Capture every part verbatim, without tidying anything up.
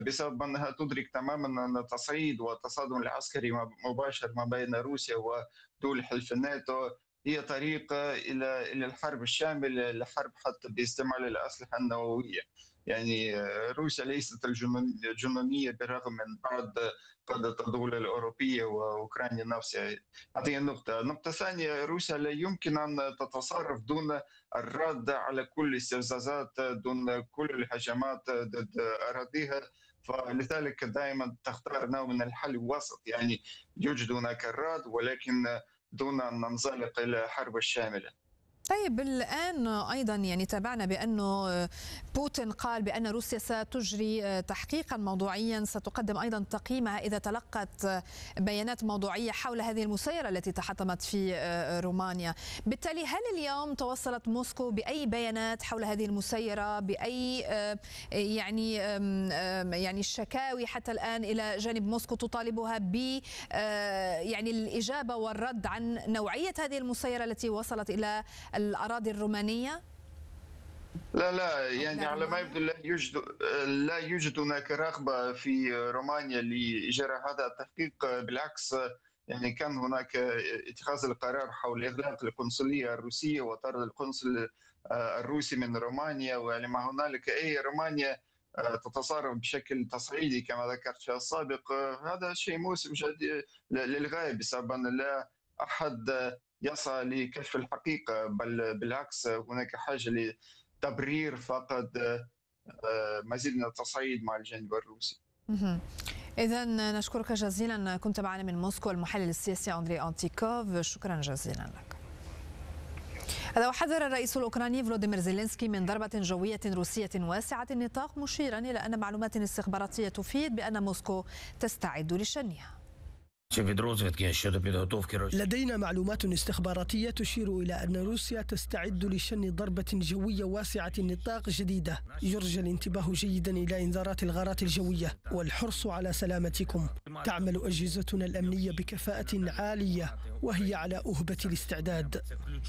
بسبب أنها تدرك تماما أن التصعيد والتصادم العسكري مباشر ما بين روسيا ودول حلف الناتو هي طريقة إلى إلى الحرب الشاملة، لحرب حتى باستعمال الأسلحة النووية. يعني روسيا ليست الجنونية بالرغم من بعض قادة الدول الأوروبية وأوكرانيا نفسها. هذه النقطة. النقطة الثانية، روسيا لا يمكن أن تتصرف دون الرد على كل الاستفزازات، دون كل الهجمات ضد أراضيها، فلذلك دائما تختار نوع من الحل الوسط. يعني يوجد هناك الرد ولكن دون أن ننزلق إلى حرب الشاملة. طيب الآن أيضا يعني تابعنا بأنه بوتين قال بأن روسيا ستجري تحقيقا موضوعيا، ستقدم أيضا تقييمها إذا تلقت بيانات موضوعية حول هذه المسيرة التي تحطمت في رومانيا. بالتالي هل اليوم توصلت موسكو بأي بيانات حول هذه المسيرة، بأي يعني يعني الشكاوي حتى الآن إلى جانب موسكو تطالبها ب يعني الإجابة والرد عن نوعية هذه المسيرة التي وصلت إلى الأراضي الرومانية؟ لا لا يعني على ما يبدو لا يوجد لا يوجد هناك رغبة في رومانيا لإجراء هذا التحقيق. بالعكس، يعني كان هناك اتخاذ القرار حول إغلاق القنصلية الروسية وطرد القنصل الروسي من رومانيا، ولما هنالك أي رومانيا تتصرف بشكل تصعيدي كما ذكرت في السابق. هذا شيء مؤسف للغاية، بسبب أن لا أحد يسعى لكشف الحقيقة، بل بالعكس هناك حاجة لتبرير فقط مزيد من التصعيد مع الجانب الروسي. إذا نشكرك جزيلا، كنت معنا من موسكو المحلل السياسي أندري أنتيكوف، شكرا جزيلا لك. هذا وحذر الرئيس الأوكراني فلوديمير زيلينسكي من ضربة جوية روسية واسعة النطاق، مشيرا إلى أن معلومات استخباراتية تفيد بأن موسكو تستعد لشنها. لدينا معلومات استخباراتية تشير إلى أن روسيا تستعد لشن ضربة جوية واسعة النطاق جديدة. يرجى الانتباه جيدا إلى إنذارات الغارات الجوية والحرص على سلامتكم. تعمل أجهزتنا الأمنية بكفاءة عالية وهي على أهبة الاستعداد.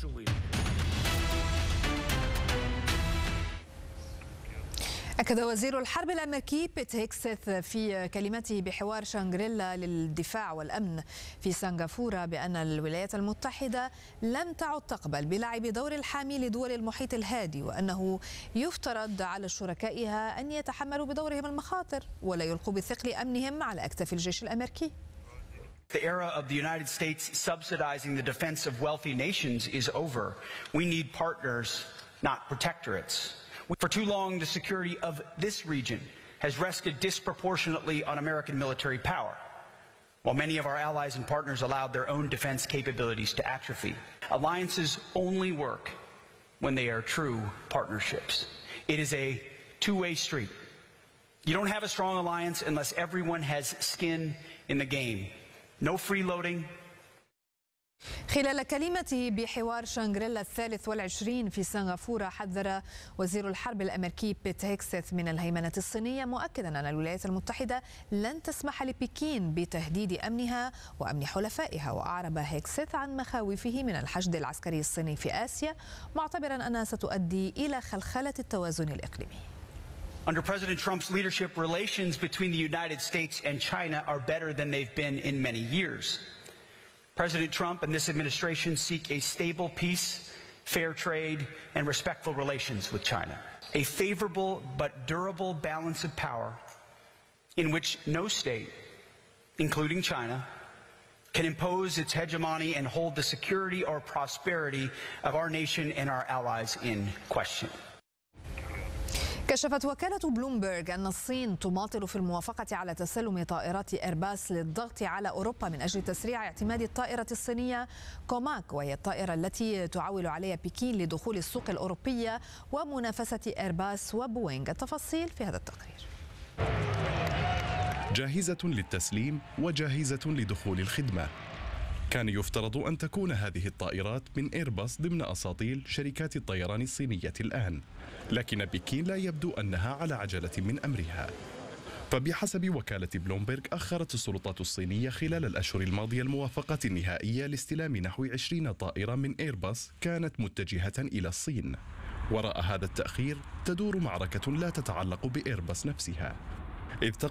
أكد وزير الحرب الأمريكي بيت هيكسث في كلمته بحوار شانغريلا للدفاع والأمن في سنغافورة بأن الولايات المتحدة لم تعد تقبل بلعب دور الحامي لدول المحيط الهادي، وأنه يفترض على شركائها أن يتحملوا بدورهم المخاطر ولا يلقوا بثقل أمنهم على أكتاف الجيش الأمريكي. The era of the United States subsidizing the defense of wealthy nations is over. We need partners, not protectorates. For too long, the security of this region has rested disproportionately on American military power, while many of our allies and partners allowed their own defense capabilities to atrophy. Alliances only work when they are true partnerships. It is a two-way street. You don't have a strong alliance unless everyone has skin in the game. No freeloading. خلال كلمته بحوار شانغريلا الثالث والعشرين في سنغافورة، حذر وزير الحرب الأمريكي بيت هيكسث من الهيمنة الصينية، مؤكدا أن الولايات المتحدة لن تسمح لبكين بتهديد أمنها وأمن حلفائها. وأعرب هيكسث عن مخاوفه من الحشد العسكري الصيني في آسيا، معتبرا أنها ستؤدي إلى خلخلة التوازن الإقليمي. Under President Trump's leadership, relations between the United States and China are better than they've been in many years. President Trump and this administration seek a stable peace, fair trade, and respectful relations with China. A favorable but durable balance of power in which no state, including China, can impose its hegemony and hold the security or prosperity of our nation and our allies in question. كشفت وكالة بلومبرغ أن الصين تماطل في الموافقة على تسلم طائرات إيرباص للضغط على أوروبا من أجل تسريع اعتماد الطائرة الصينية كوماك، وهي الطائرة التي تعول عليها بكين لدخول السوق الأوروبية ومنافسة إيرباص وبوينغ. التفاصيل في هذا التقرير. جاهزة للتسليم وجاهزة لدخول الخدمة. كان يفترض أن تكون هذه الطائرات من إيرباص ضمن أساطيل شركات الطيران الصينية الآن، لكن بكين لا يبدو أنها على عجلة من أمرها. فبحسب وكالة بلومبرغ، أخرت السلطات الصينية خلال الأشهر الماضية الموافقة النهائية لاستلام نحو عشرين طائرة من إيرباص كانت متجهة إلى الصين. وراء هذا التأخير تدور معركة لا تتعلق بإيرباص نفسها. إذ